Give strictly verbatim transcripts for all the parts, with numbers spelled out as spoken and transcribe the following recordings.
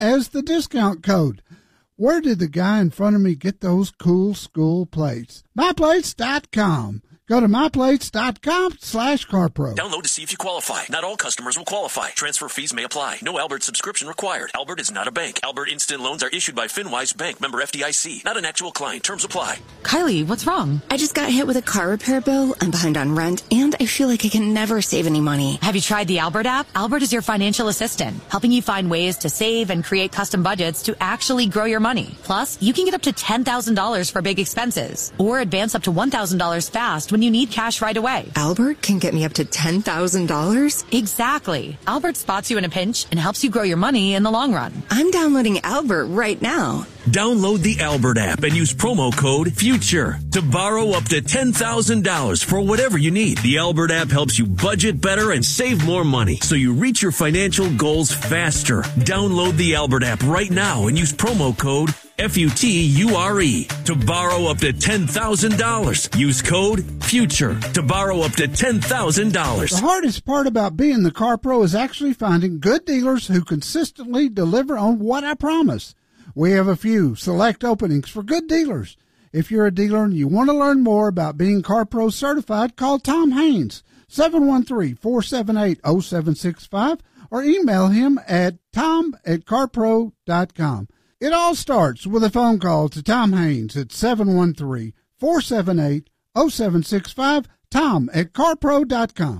as the discount code. Where did the guy in front of me get those cool school plates? my plates dot com. Go to my plates dot com slash CarPro. Download to see if you qualify. Not all customers will qualify. Transfer fees may apply. No Albert subscription required. Albert is not a bank. Albert Instant Loans are issued by FinWise Bank, member F D I C. Not an actual client. Terms apply. Kylie, what's wrong? I just got hit with a car repair bill. I'm behind on rent, and I feel like I can never save any money. Have you tried the Albert app? Albert is your financial assistant, helping you find ways to save and create custom budgets to actually grow your money. Plus, you can get up to ten thousand dollars for big expenses, or advance up to one thousand dollars fast when you need cash right away. Albert can get me up to ten thousand dollars? Exactly. Albert spots you in a pinch and helps you grow your money in the long run. I'm downloading Albert right now. Download the Albert app and use promo code FUTURE to borrow up to ten thousand dollars for whatever you need. The Albert app helps you budget better and save more money so you reach your financial goals faster. Download the Albert app right now and use promo code F U T U R E to borrow up to ten thousand dollars. Use code FUTURE to borrow up to ten thousand dollars. The hardest part about being the Car Pro is actually finding good dealers who consistently deliver on what I promise. We have a few select openings for good dealers. If you're a dealer and you want to learn more about being Car Pro certified, call Tom Haynes, seven one three, four seven eight, zero seven six five, or email him at tom at carpro dot com. It all starts with a phone call to Tom Haynes at seven one three, four seven eight, zero seven six five, tom at carpro dot com.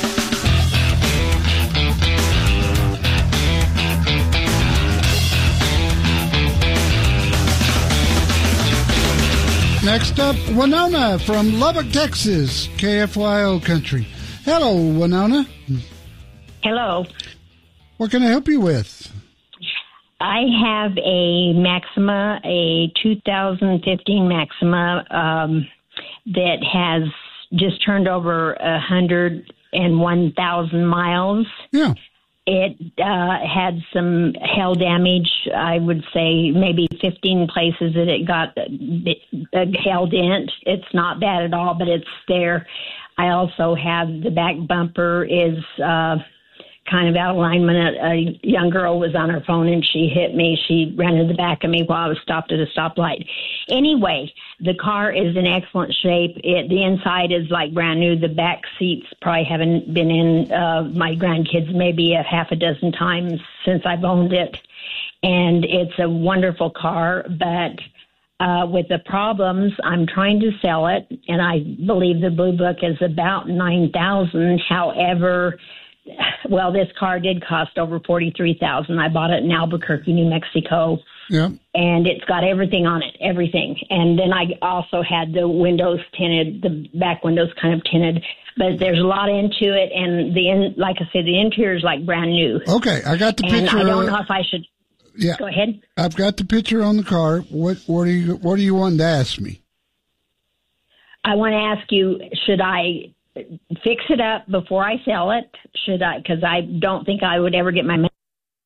Next up, Winona from Lubbock, Texas, K F Y O Country. Hello, Winona. Hello. What can I help you with? I have a Maxima, a two thousand fifteen Maxima um, that has just turned over one hundred one thousand miles. Yeah. It uh, had some hail damage. I would say maybe fifteen places that it got a, a hail dent. It's not bad at all, but it's there. I also have the back bumper is uh, kind of out of alignment. A young girl was on her phone and she hit me. She ran in the back of me while I was stopped at a stoplight. Anyway, the car is in excellent shape. It, the inside is like brand new. The back seats probably haven't been in uh, my grandkids maybe a half a dozen times since I've owned it. And it's a wonderful car, but uh, with the problems, I'm trying to sell it. And I believe the Blue Book is about nine thousand dollars. However, well, this car did cost over forty-three thousand dollars. I bought it in Albuquerque, New Mexico. Yeah. And it's got everything on it, everything. And then I also had the windows tinted, the back windows kind of tinted. But there's a lot into it, and the in, like I said, the interior is like brand new. Okay, I got the and picture. I don't know if I should. Yeah. Go ahead. I've got the picture on the car. What what are you what are you wanting to ask me? I want to ask you, should I fix it up before I sell it? Should I? Because I don't think I would ever get my money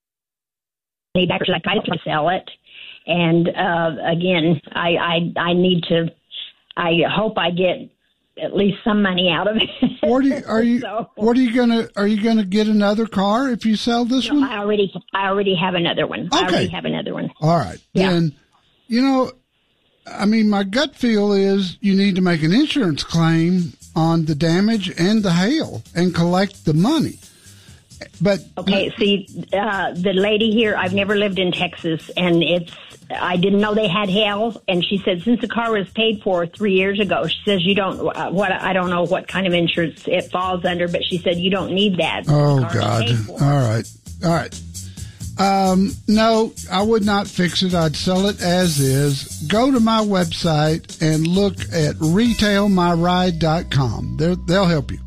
back. Or should I try to sell it? And uh, again, I, I I need to. I hope I get at least some money out of it. What are you? Are you so, what are you gonna? Are you gonna get another car if you sell this no, one? I already I already have another one. Okay. I already have another one. All right. Yeah. Then, you know, I mean, my gut feel is you need to make an insurance claim on the damage and the hail and collect the money. But okay, see, uh, the lady here, I've never lived in Texas, and it's, I didn't know they had hail, and she said since the car was paid for three years ago, she says you don't, uh, what, I don't know what kind of insurance it falls under, but she said you don't need that. Oh, God. All right. All right. Um, no, I would not fix it. I'd sell it as is. Go to my website and look at retail my ride dot com. They're, they'll help you.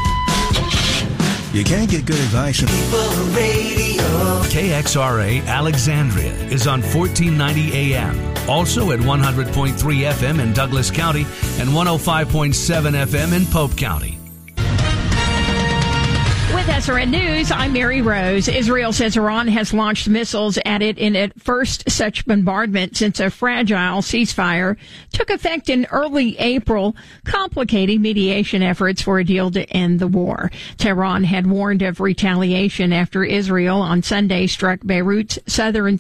You can't get good advice. K X R A Alexandria is on fourteen ninety A M. Also at one hundred point three F M in Douglas County and one oh five point seven F M in Pope County. With S R N News, I'm Mary Rose. Israel says Iran has launched missiles at it in its first such bombardment since a fragile ceasefire took effect in early April, complicating mediation efforts for a deal to end the war. Tehran had warned of retaliation after Israel on Sunday struck Beirut's southern